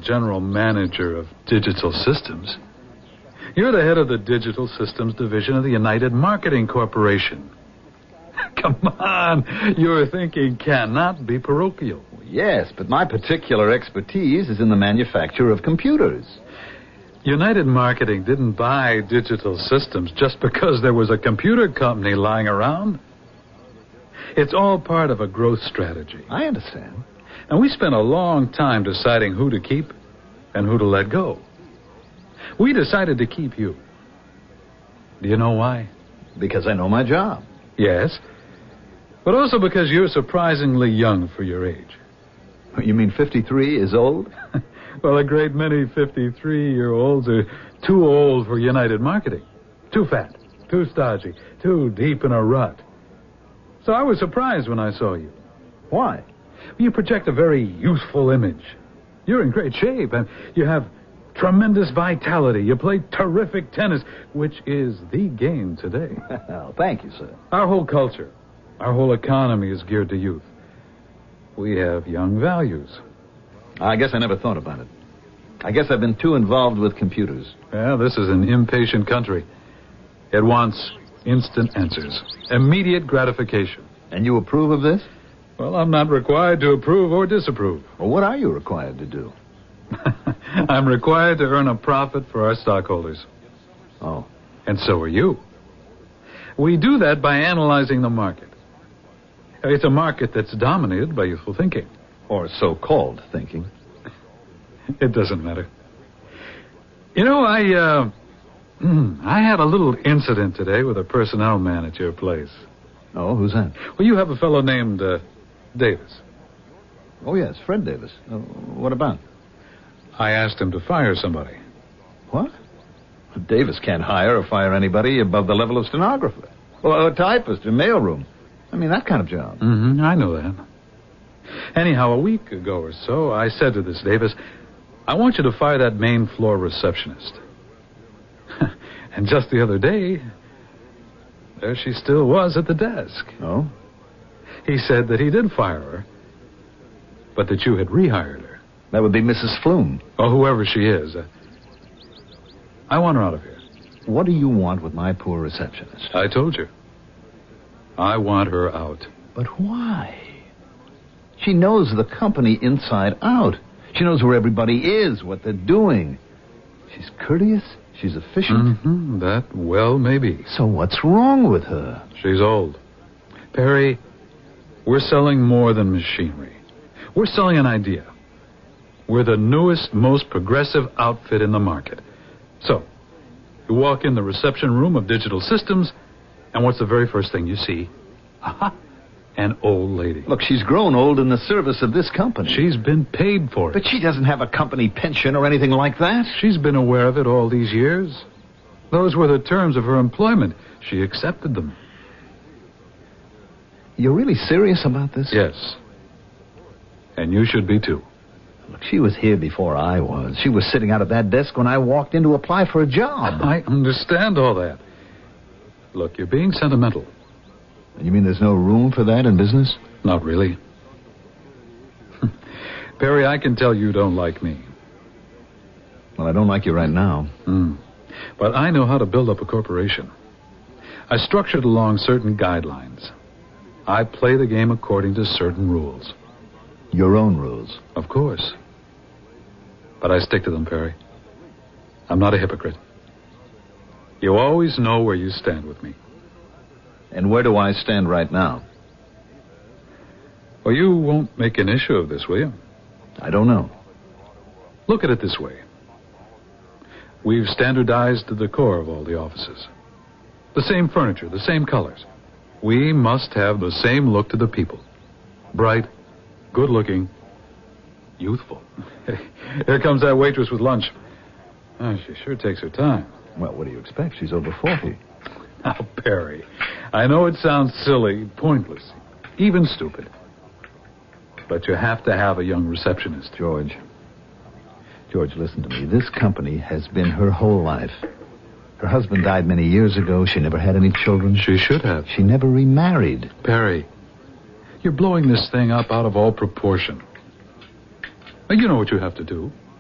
general manager of Digital Systems. You're the head of the Digital Systems Division of the United Marketing Corporation. Come on, your thinking cannot be parochial. Yes, but my particular expertise is in the manufacture of computers. United Marketing didn't buy Digital Systems just because there was a computer company lying around. It's all part of a growth strategy. I understand. And we spent a long time deciding who to keep and who to let go. We decided to keep you. Do you know why? Because I know my job. Yes, but also because you're surprisingly young for your age. You mean 53 is old? Well, a great many 53-year-olds are too old for United Marketing. Too fat, too stodgy, too deep in a rut. So I was surprised when I saw you. Why? You project a very youthful image. You're in great shape, and you have tremendous vitality. You play terrific tennis, which is the game today. Well, thank you, sir. Our whole culture, our whole economy is geared to youth. We have young values. I guess I never thought about it. I guess I've been too involved with computers. Well, this is an impatient country. It wants instant answers, immediate gratification. And you approve of this? Well, I'm not required to approve or disapprove. Well, what are you required to do? I'm required to earn a profit for our stockholders. Oh. And so are you. We do that by analyzing the market. It's a market that's dominated by youthful thinking. Or so-called thinking. It doesn't matter. You know, I had a little incident today with a personnel manager place. Oh, who's that? Well, you have a fellow named Davis. Oh, yes, Fred Davis. What about? I asked him to fire somebody. What? Davis can't hire or fire anybody above the level of stenographer. Or a typist in mailroom. I mean, that kind of job. Mm-hmm, I know that. Anyhow, a week ago or so, I said to this Davis, I want you to fire that main floor receptionist. And just the other day, there she still was at the desk. Oh? He said that he did fire her, but that you had rehired her. That would be Mrs. Flume. Or whoever she is. I want her out of here. What do you want with my poor receptionist? I told you. I want her out. But why? She knows the company inside out. She knows where everybody is, what they're doing. She's courteous. She's efficient. Mm-hmm, that well may be. So what's wrong with her? She's old. Perry, we're selling more than machinery. We're selling an idea. We're the newest, most progressive outfit in the market. So, you walk in the reception room of Digital Systems, and what's the very first thing you see? Aha! An old lady. Look, she's grown old in the service of this company. She's been paid for it. But she doesn't have a company pension or anything like that. She's been aware of it all these years. Those were the terms of her employment. She accepted them. You're really serious about this? Yes. And you should be, too. Look, she was here before I was. She was sitting out at that desk when I walked in to apply for a job. I understand all that. Look, you're being sentimental. You mean there's no room for that in business? Not really. Perry, I can tell you don't like me. Well, I don't like you right now. But I know how to build up a corporation. I structure it along certain guidelines. I play the game according to certain rules. Your own rules? Of course. But I stick to them, Perry. I'm not a hypocrite. You always know where you stand with me. And where do I stand right now? Well, you won't make an issue of this, will you? I don't know. Look at it this way. We've standardized the decor of all the offices. The same furniture, the same colors. We must have the same look to the people. Bright, good-looking, youthful. Here comes that waitress with lunch. Oh, she sure takes her time. Well, what do you expect? She's over 40. Now, Perry, I know it sounds silly, pointless, even stupid. But you have to have a young receptionist. George, listen to me. This company has been her whole life. Her husband died many years ago. She never had any children. She should have. She never remarried. Perry, you're blowing this thing up out of all proportion. Now, you know what you have to do.